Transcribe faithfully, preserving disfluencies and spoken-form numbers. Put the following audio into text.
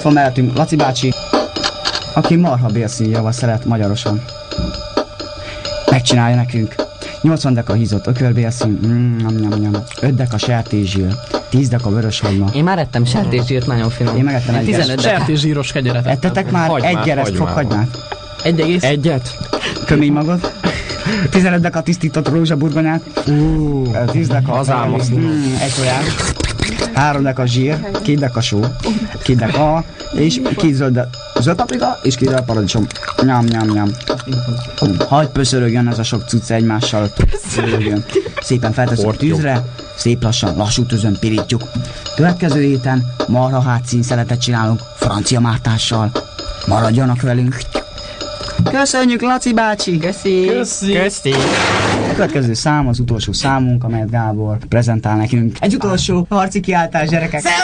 Ott van mellettünk Laci bácsi, aki marha bélszínjával szeret magyarosan. Megcsinálja nekünk. nyolcvan deka hízott ökörbélszín, mm, nyam, nyam, nyam. öt deka sertészsír, tíz deka vöröshagyma. Én már ettem sertészsírt, nagyon finom. Én megettem egy tizenöt deka. Sertészsíros kegyelet. Ettetek már Hagymát, egy gereszt hagymával. fokhagymát? Egy egész. Egyet? Kömény magad? tizenöt deka tisztított rózsaburgonyát? Uh, tíz deka az álmos. mm, egy tojás. három deka zsír, két deka só, két deka és két zöld, zöld paprika és két zöld paradicsom. Nyam, nyam, nyam. Hagy pöszörögjön ez a sok cucc egymással. Pöszörögjön. Szépen feltesszük tűzre, szép lassan, lassú tűzön pirítjuk. Következő héten marha hátszínszeletet csinálunk francia mártással. Maradjanak velünk. Köszönjük, Laci bácsi! Köszi. Köszi. Köszi. A következő szám az utolsó számunk, amelyet Gábor prezentál nekünk. Egy utolsó harci kiáltás, gyerekek!